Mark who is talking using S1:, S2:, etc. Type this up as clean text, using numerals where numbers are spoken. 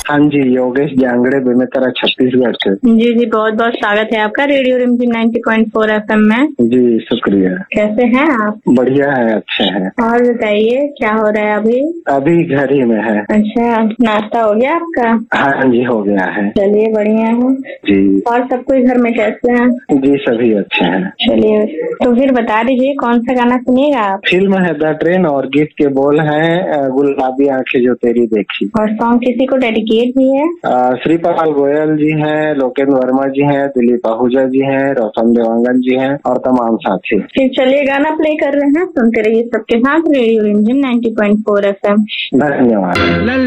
S1: हाँ जी, योगेश जांगड़े बेमेतरा छत्तीसगढ़ से।
S2: जी जी, बहुत बहुत स्वागत है आपका रेडियो रिमझिम 90.4 FM में।
S1: जी शुक्रिया।
S2: कैसे हैं आप?
S1: बढ़िया है, अच्छे हैं।
S2: और बताइए क्या हो रहा है अभी?
S1: अभी घर ही में है।
S2: अच्छा, नाश्ता हो गया आपका?
S1: हाँ जी, हो गया है।
S2: चलिए बढ़िया है
S1: जी।
S2: और सब कोई घर में कैसे हैं?
S1: जी सभी अच्छे हैं।
S2: चलिए, तो फिर बता दीजिए कौन सा गाना सुनिएगा आप?
S1: फिल्म है द ट्रेन और गीत के बोल हैं गुलाबी आंखें जो तेरी देखी।
S2: और सॉन्ग किसी को डेडिकेट भी है?
S1: श्रीपाल गोयल जी हैं, लोकेंद्र वर्मा जी हैं, दिलीप आहूजा जी हैं, रोशन देवांगन जी हैं और तमाम साथी।
S2: फिर चलिए गाना प्ले कर रहे हैं, सुनते रहिए सबके साथ रेडियो रिमझिम 90.4 FM।
S1: धन्यवाद।